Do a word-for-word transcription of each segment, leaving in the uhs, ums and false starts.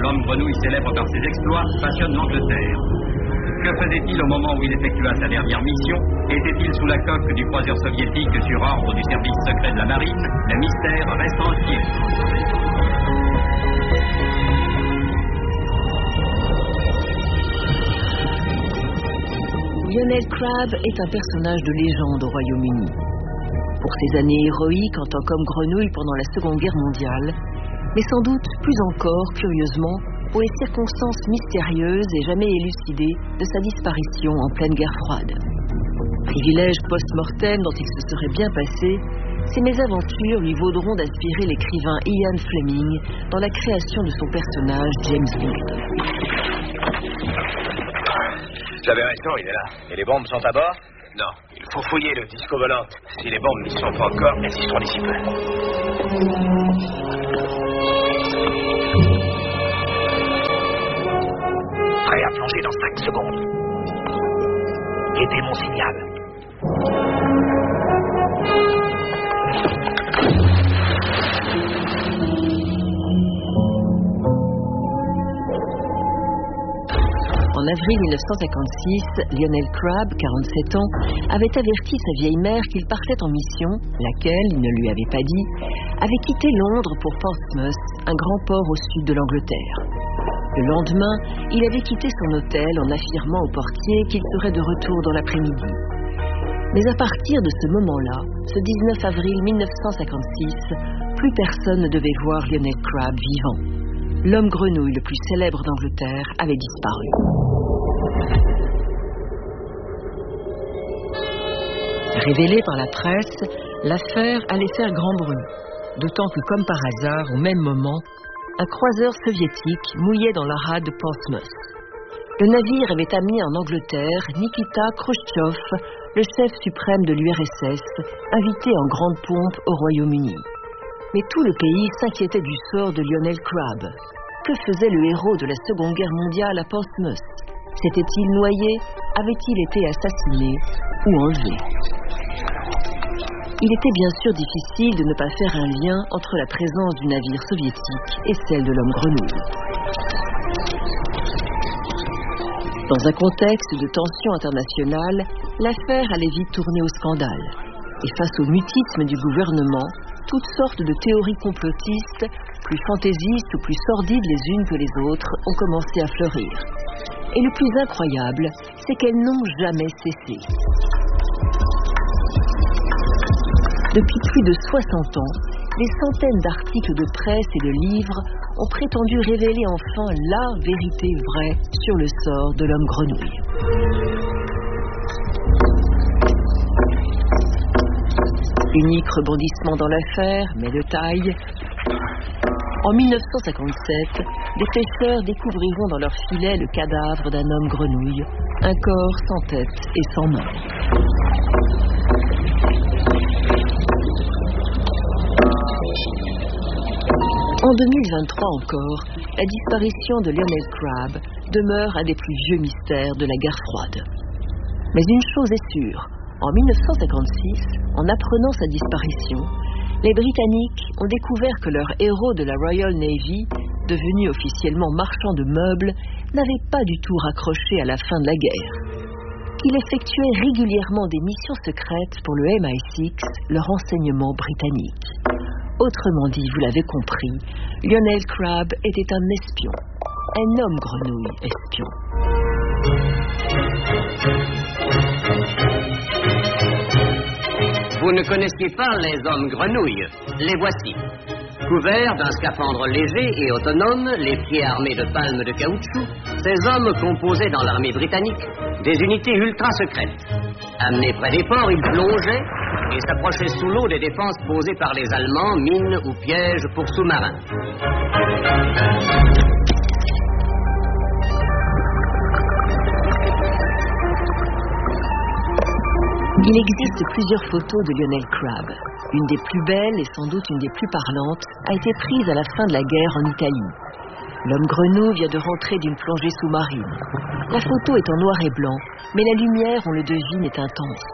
l'homme grenouille célèbre par ses exploits passionne l'Angleterre. Que faisait-il au moment où il effectua sa dernière mission? Était-il sous la coque du croiseur soviétique sur ordre du service secret de la marine? Le mystère reste entier. Lionel Crabb est un personnage de légende au Royaume-Uni. Pour ses années héroïques en tant qu'homme grenouille pendant la Seconde Guerre mondiale, mais sans doute plus encore, curieusement, pour les circonstances mystérieuses et jamais élucidées de sa disparition en pleine guerre froide. Privilège post-mortem dont il se serait bien passé, ces mésaventures lui vaudront d'inspirer l'écrivain Ian Fleming dans la création de son personnage James Bond. J'avais raison, il est là. Et les bombes sont à bord? Non, il faut fouiller le disco volante. Si les bombes n'y sont pas encore, elles y seront d'ici peu. Prêt à plonger dans cinq secondes. Guettez mon signal. En avril mille neuf cent cinquante-six, Lionel Crabb, quarante-sept ans, avait averti sa vieille mère qu'il partait en mission, laquelle, il ne lui avait pas dit, avait quitté Londres pour Portsmouth, un grand port au sud de l'Angleterre. Le lendemain, il avait quitté son hôtel en affirmant au portier qu'il serait de retour dans l'après-midi. Mais à partir de ce moment-là, ce dix-neuf avril mille neuf cent cinquante-six, plus personne ne devait voir Lionel Crabb vivant. L'homme grenouille le plus célèbre d'Angleterre avait disparu. Révélée par la presse, l'affaire allait faire grand bruit, d'autant que, comme par hasard, au même moment, un croiseur soviétique mouillait dans la rade de Portsmouth. Le navire avait amené en Angleterre Nikita Khrouchtchev, le chef suprême de l'U R S S, invité en grande pompe au Royaume-Uni. Mais tout le pays s'inquiétait du sort de Lionel Crabb. Que faisait le héros de la Seconde Guerre mondiale à Portsmouth? S'était-il noyé? Avait-il été assassiné ou enlevé? Il était bien sûr difficile de ne pas faire un lien entre la présence du navire soviétique et celle de l'homme grenouille. Dans un contexte de tension internationale, l'affaire allait vite tourner au scandale. Et face au mutisme du gouvernement, toutes sortes de théories complotistes, plus fantaisistes ou plus sordides les unes que les autres, ont commencé à fleurir. Et le plus incroyable, c'est qu'elles n'ont jamais cessé. Depuis plus de soixante ans, des centaines d'articles de presse et de livres ont prétendu révéler enfin la vérité vraie sur le sort de l'homme grenouille. Unique rebondissement dans l'affaire, mais de taille. En mille neuf cent cinquante-sept, des pêcheurs découvriront dans leur filet le cadavre d'un homme grenouille, un corps sans tête et sans main. En deux mille vingt-trois encore, la disparition de Lionel Crabb demeure un des plus vieux mystères de la guerre froide. Mais une chose est sûre, en mille neuf cent cinquante-six, en apprenant sa disparition, les Britanniques ont découvert que leur héros de la Royal Navy, devenu officiellement marchand de meubles, n'avait pas du tout raccroché à la fin de la guerre. Qu'il effectuait régulièrement des missions secrètes pour le M I six, le renseignement britannique. Autrement dit, vous l'avez compris, Lionel Crabb était un espion, un homme grenouille espion. Vous ne connaissiez pas les hommes grenouilles, les voici. Couverts d'un scaphandre léger et autonome, les pieds armés de palmes de caoutchouc, ces hommes composaient dans l'armée britannique des unités ultra secrètes. Amenés près des ports, ils plongeaient et s'approchaient sous l'eau des défenses posées par les Allemands, mines ou pièges pour sous-marins. Il existe plusieurs photos de Lionel Crabb. Une des plus belles et sans doute une des plus parlantes a été prise à la fin de la guerre en Italie. L'homme grenouille vient de rentrer d'une plongée sous-marine. La photo est en noir et blanc, mais la lumière, on le devine, est intense.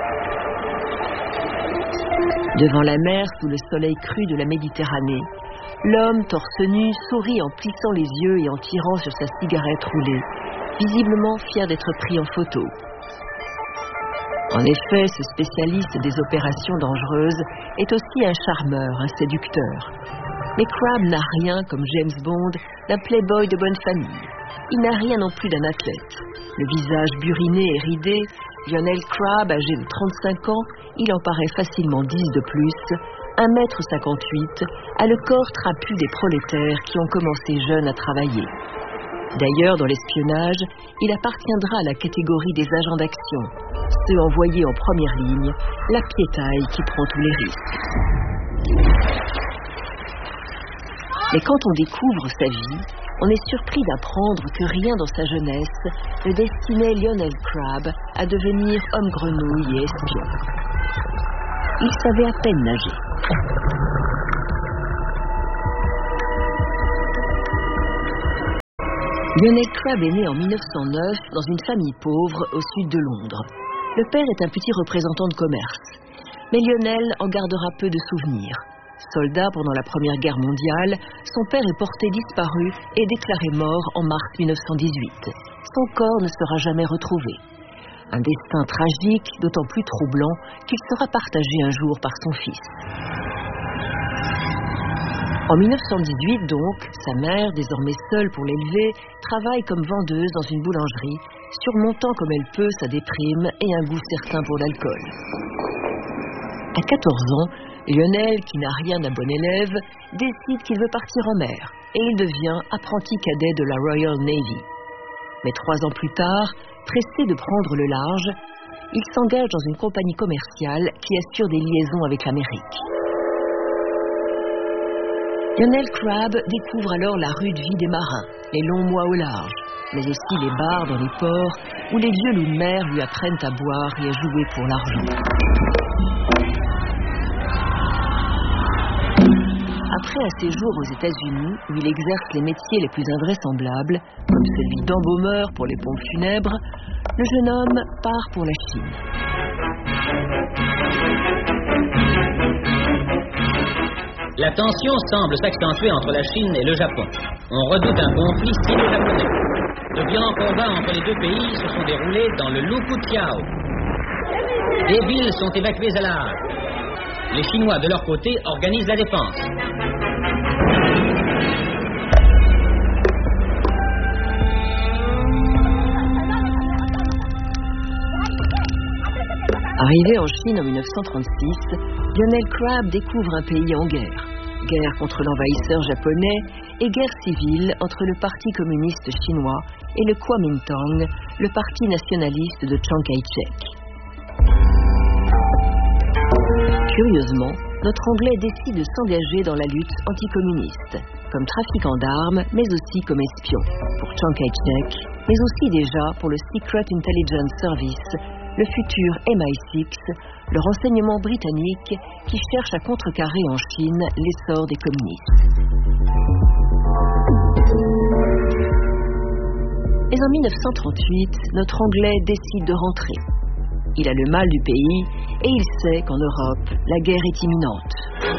Devant la mer, sous le soleil cru de la Méditerranée, L'homme, torse nu, sourit en plissant les yeux et en tirant sur sa cigarette roulée, visiblement fier d'être pris en photo. En effet, ce spécialiste des opérations dangereuses est aussi un charmeur, un séducteur. Mais Crabbe n'a rien, comme James Bond, d'un playboy de bonne famille. Il n'a rien non plus d'un athlète. Le visage buriné et ridé, Lionel Crabbe, âgé de trente-cinq ans, il en paraît facilement dix de plus, un mètre cinquante-huit, a le corps trapu des prolétaires qui ont commencé jeunes à travailler. D'ailleurs, dans l'espionnage, il appartiendra à la catégorie des agents d'action, ceux envoyés en première ligne, la piétaille qui prend tous les risques. Mais quand on découvre sa vie, on est surpris d'apprendre que rien dans sa jeunesse ne destinait Lionel Crabbe à devenir homme grenouille et espion. Il savait à peine nager. Lionel Crabbe est né en mille neuf cent neuf dans une famille pauvre au sud de Londres. Le père est un petit représentant de commerce. Mais Lionel en gardera peu de souvenirs. Soldat pendant la Première Guerre mondiale, son père est porté disparu et déclaré mort en mars mille neuf cent dix-huit. Son corps ne sera jamais retrouvé. Un destin tragique, d'autant plus troublant qu'il sera partagé un jour par son fils. En mille neuf cent dix-huit, donc, sa mère, désormais seule pour l'élever, travaille comme vendeuse dans une boulangerie, surmontant comme elle peut sa déprime et un goût certain pour l'alcool. À quatorze ans, Lionel, qui n'a rien d'un bon élève, décide qu'il veut partir en mer et il devient apprenti cadet de la Royal Navy. Mais trois ans plus tard, pressé de prendre le large, il s'engage dans une compagnie commerciale qui assure des liaisons avec l'Amérique. Lionel Crabbe découvre alors la rude vie des marins, les longs mois au large, mais aussi les bars dans les ports où les vieux loups de mer lui apprennent à boire et à jouer pour l'argent. Après un séjour aux États-Unis, où il exerce les métiers les plus invraisemblables, comme celui d'embaumeur pour les pompes funèbres, le jeune homme part pour la Chine. La tension semble s'accentuer entre la Chine et le Japon. On redoute un conflit sino-japonais. De violents combats entre les deux pays se sont déroulés dans le Lukuqiao. Des villes sont évacuées à la hâte. Les Chinois, de leur côté, organisent la défense. Arrivé en Chine en mille neuf cent trente-six, Lionel Crabbe découvre un pays en guerre. Guerre contre l'envahisseur japonais et guerre civile entre le Parti communiste chinois et le Kuomintang, le parti nationaliste de Chiang Kai-shek. Curieusement, notre Anglais décide de s'engager dans la lutte anticommuniste, comme trafiquant d'armes, mais aussi comme espion, pour Chiang Kai-shek, mais aussi déjà pour le Secret Intelligence Service, le futur M I six, le renseignement britannique qui cherche à contrecarrer en Chine l'essor des communistes. Mais en mille neuf cent trente-huit, notre Anglais décide de rentrer. Il a le mal du pays et il sait qu'en Europe, la guerre est imminente.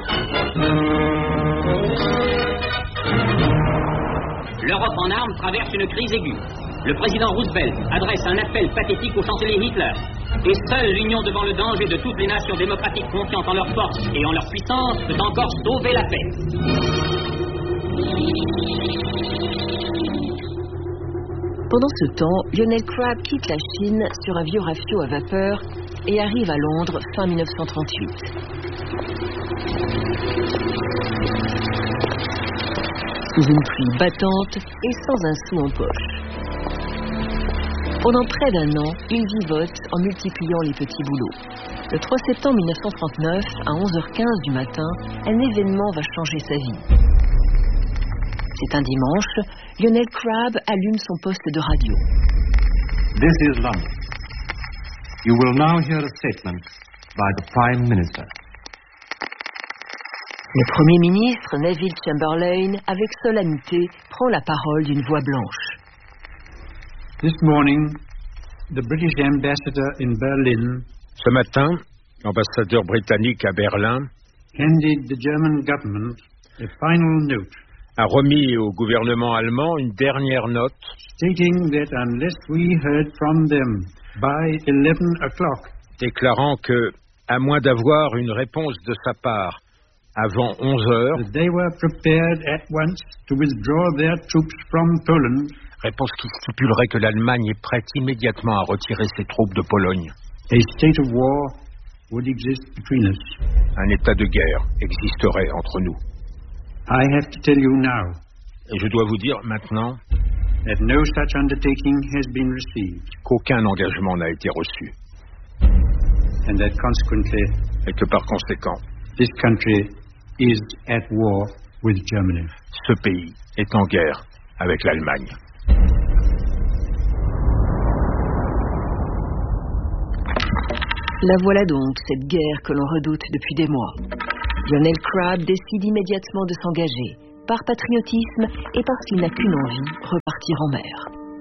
L'Europe en armes traverse une crise aiguë. Le président Roosevelt adresse un appel pathétique au chancelier Hitler. Et seule l'union devant le danger de toutes les nations démocratiques confiantes en leur force et en leur puissance peut encore sauver la paix. Pendant ce temps, Lionel Crabbe quitte la Chine sur un vieux rafio à vapeur et arrive à Londres fin mille neuf cent trente-huit. Sous une pluie battante et sans un sou en poche. Pendant près d'un an, il vivote en multipliant les petits boulots. Le trois septembre mille neuf cent trente-neuf, à onze heures quinze du matin, un événement va changer sa vie. C'est un dimanche, Lionel Crabbe allume son poste de radio. This is London. You will now hear a statement by the Prime Minister. Le Premier ministre, Neville Chamberlain, avec solennité, prend la parole d'une voix blanche. This morning, the British ambassador in Berlin, ce matin, l'ambassadeur britannique à Berlin, handed the German government a final note, a remis au gouvernement allemand une dernière note stating that unless we heard from them by eleven o'clock, déclarant que, à moins d'avoir une réponse de sa part avant onze heures, that they were prepared at once to withdraw their troops from Poland, réponse qui stipulerait que l'Allemagne est prête immédiatement à retirer ses troupes de Pologne. A state of war would exist between us. Un état de guerre existerait entre nous. I have to tell you now, et je dois vous dire maintenant, that no such undertaking has been received, qu'aucun engagement n'a été reçu, and that consequently, et que par conséquent, this country is at war with Germany. Ce pays est en guerre avec l'Allemagne. La voilà donc, cette guerre que l'on redoute depuis des mois. Lionel Crabb décide immédiatement de s'engager, par patriotisme et parce qu'il n'a qu'une envie, repartir en mer.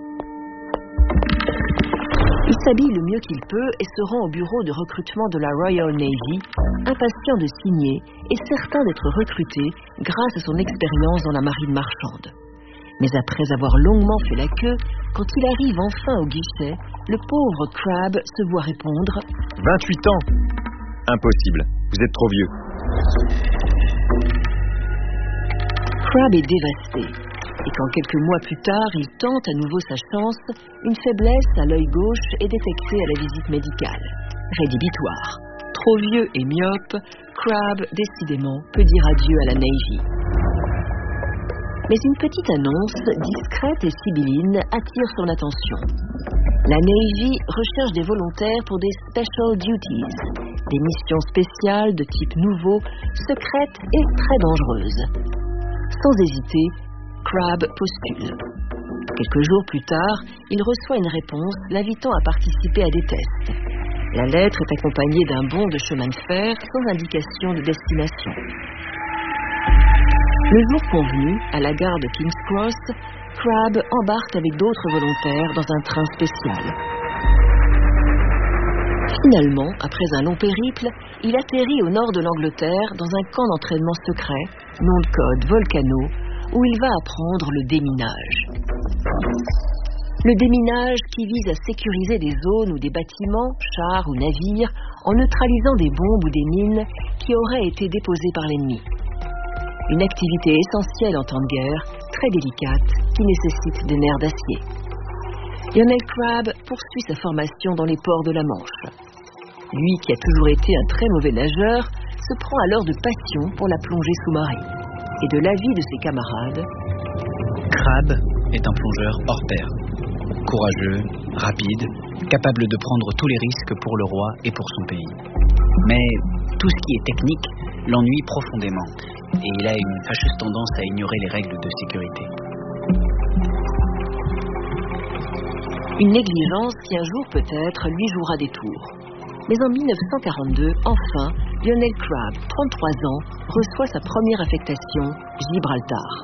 Il s'habille le mieux qu'il peut et se rend au bureau de recrutement de la Royal Navy, impatient de signer et certain d'être recruté grâce à son expérience dans la marine marchande. Mais après avoir longuement fait la queue, quand il arrive enfin au guichet, le pauvre Crabb se voit répondre « vingt-huit ans. Impossible, vous êtes trop vieux. » Crabb est dévasté, et quand quelques mois plus tard, il tente à nouveau sa chance, une faiblesse à l'œil gauche est détectée à la visite médicale. Rédhibitoire. Trop vieux et myope, Crabb, décidément, peut dire adieu à la Navy. Mais une petite annonce, discrète et sibylline, attire son attention. La Navy recherche des volontaires pour des special duties, des missions spéciales de type nouveau, secrètes et très dangereuses. Sans hésiter, Crabb postule. Quelques jours plus tard, il reçoit une réponse l'invitant à participer à des tests. La lettre est accompagnée d'un bon de chemin de fer sans indication de destination. Le jour convenu, à la gare de King's Cross, Crabb embarque avec d'autres volontaires dans un train spécial. Finalement, après un long périple, il atterrit au nord de l'Angleterre dans un camp d'entraînement secret, nom de code Volcano, où il va apprendre le déminage. Le déminage qui vise à sécuriser des zones ou des bâtiments, chars ou navires, en neutralisant des bombes ou des mines qui auraient été déposées par l'ennemi. Une activité essentielle en temps de guerre, très délicate, qui nécessite des nerfs d'acier. Lionel Crabb poursuit sa formation dans les ports de la Manche. Lui, qui a toujours été un très mauvais nageur, se prend alors de passion pour la plongée sous-marine. Et de l'avis de ses camarades, Crabb est un plongeur hors pair. Courageux, rapide, capable de prendre tous les risques pour le roi et pour son pays. Mais tout ce qui est technique l'ennuie profondément. Et il a une fâcheuse tendance à ignorer les règles de sécurité. Une négligence qui un jour peut-être lui jouera des tours. Mais en mille neuf cent quarante-deux, enfin, Lionel Crabb, trente-trois ans, reçoit sa première affectation, Gibraltar.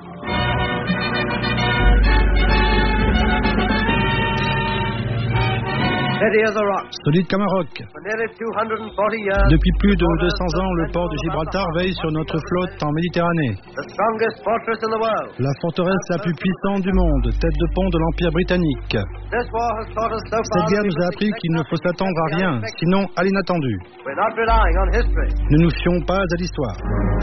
Solide comme un roc. Depuis plus de deux cents ans, le port de Gibraltar veille sur notre flotte en Méditerranée. La forteresse la plus puissante du monde, tête de pont de l'Empire britannique. Cette guerre nous a appris qu'il ne faut s'attendre à rien, sinon à l'inattendu. Ne nous fions pas à l'histoire.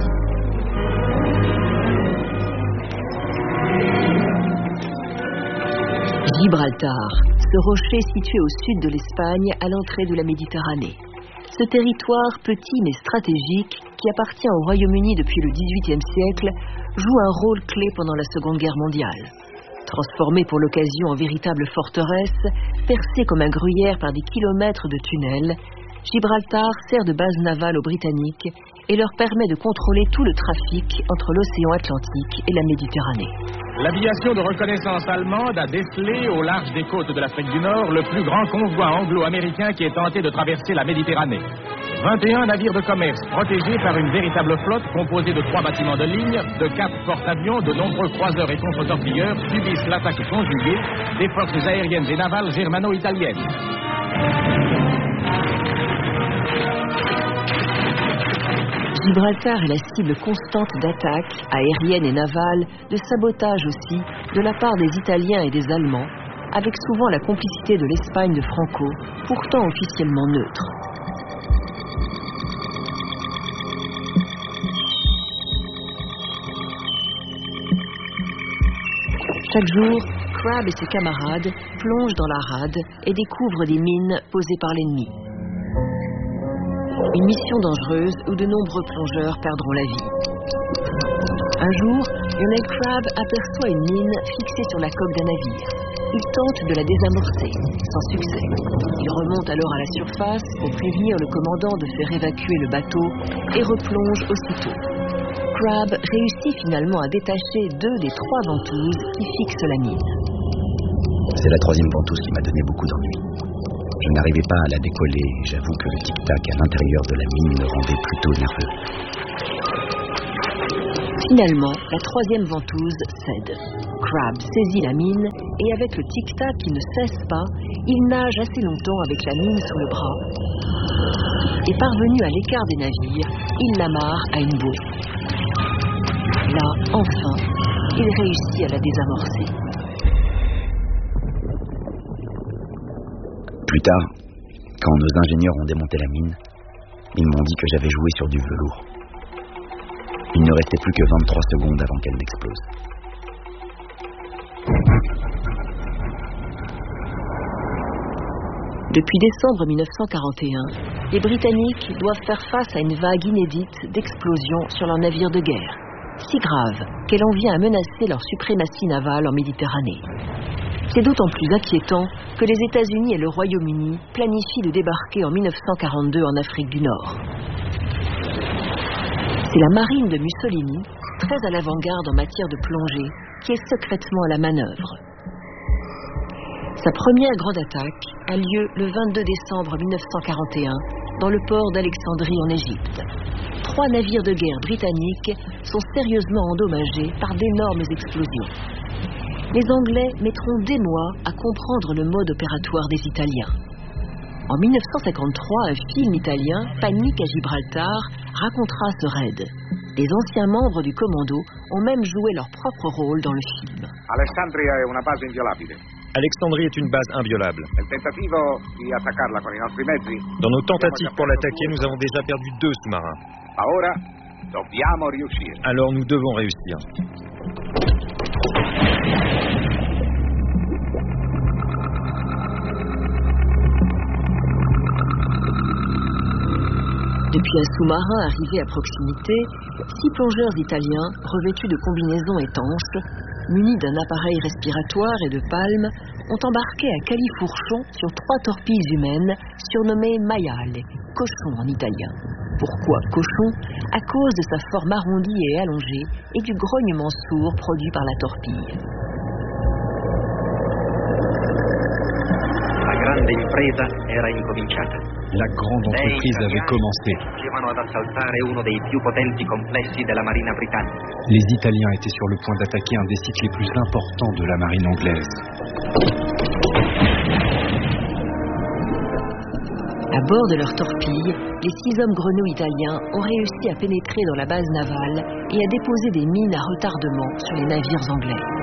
Gibraltar, ce rocher situé au sud de l'Espagne, à l'entrée de la Méditerranée. Ce territoire petit mais stratégique, qui appartient au Royaume-Uni depuis le dix-huitième siècle, joue un rôle clé pendant la Seconde Guerre mondiale. Transformé pour l'occasion en véritable forteresse, percée comme un gruyère par des kilomètres de tunnels, Gibraltar sert de base navale aux Britanniques et leur permet de contrôler tout le trafic entre l'océan Atlantique et la Méditerranée. L'aviation de reconnaissance allemande a décelé au large des côtes de l'Afrique du Nord le plus grand convoi anglo-américain qui ait tenté de traverser la Méditerranée. vingt et un navires de commerce protégés par une véritable flotte composée de trois bâtiments de ligne, de quatre porte-avions, de nombreux croiseurs et contre-torpilleurs subissent l'attaque conjuguée des forces aériennes et navales germano-italiennes. Gibraltar est la cible constante d'attaques, aériennes et navales, de sabotage aussi, de la part des Italiens et des Allemands, avec souvent la complicité de l'Espagne de Franco, pourtant officiellement neutre. Chaque jour, Crabbe et ses camarades plongent dans la rade et découvrent des mines posées par l'ennemi. Une mission dangereuse où de nombreux plongeurs perdront la vie. Un jour, Lionel Crabbe aperçoit une mine fixée sur la coque d'un navire. Il tente de la désamorcer, sans succès. Il remonte alors à la surface pour prévenir le commandant de faire évacuer le bateau et replonge aussitôt. Crabbe réussit finalement à détacher deux des trois ventouses qui fixent la mine. C'est la troisième ventouse qui m'a donné beaucoup d'ennuis. Je n'arrivais pas à la décoller et j'avoue que le tic-tac à l'intérieur de la mine me rendait plutôt nerveux. Finalement, la troisième ventouse cède. Crabbe saisit la mine et avec le tic-tac qui ne cesse pas, il nage assez longtemps avec la mine sous le bras. Et parvenu à l'écart des navires, il l'amarre à une bouée. Là, enfin, il réussit à la désamorcer. Plus tard, quand nos ingénieurs ont démonté la mine, ils m'ont dit que j'avais joué sur du velours. Il ne restait plus que vingt-trois secondes avant qu'elle n'explose. Depuis décembre mille neuf cent quarante et un, les Britanniques doivent faire face à une vague inédite d'explosions sur leur navire de guerre, si grave qu'elle en vient à menacer leur suprématie navale en Méditerranée. C'est d'autant plus inquiétant que les États-Unis et le Royaume-Uni planifient de débarquer en mille neuf cent quarante-deux en Afrique du Nord. C'est la marine de Mussolini, très à l'avant-garde en matière de plongée, qui est secrètement à la manœuvre. Sa première grande attaque a lieu le vingt-deux décembre mille neuf cent quarante et un dans le port d'Alexandrie en Égypte. Trois navires de guerre britanniques sont sérieusement endommagés par d'énormes explosions. Les Anglais mettront des mois à comprendre le mode opératoire des Italiens. En mille neuf cent cinquante-trois, un film italien, Panique à Gibraltar, racontera ce raid. Les anciens membres du commando ont même joué leur propre rôle dans le film. Alexandria è una base inviolabile. Alexandrie est une base inviolable. Dans nos tentatives pour l'attaquer, nous avons déjà perdu deux sous-marins. Alors nous devons réussir. Depuis un sous-marin arrivé à proximité, six plongeurs italiens, revêtus de combinaisons étanches, munis d'un appareil respiratoire et de palmes, ont embarqué à Califourchon sur trois torpilles humaines surnommées maiale, cochon en italien. Pourquoi cochon? À cause de sa forme arrondie et allongée et du grognement sourd produit par la torpille. La grande entreprise avait commencé. Les Italiens étaient sur le point d'attaquer un des sites les plus importants de la marine anglaise. À bord de leur torpille, les six hommes grenouilles italiens ont réussi à pénétrer dans la base navale et à déposer des mines à retardement sur les navires anglais.